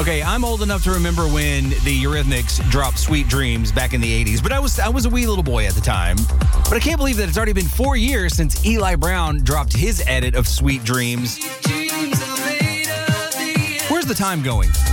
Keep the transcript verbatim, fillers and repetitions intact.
Okay, I'm old enough to remember when the Eurythmics dropped Sweet Dreams back in the eighties, but I was I was a wee little boy at the time. But I can't believe that it's already been four years since Eli Brown dropped his edit of Sweet Dreams. Where's the time going?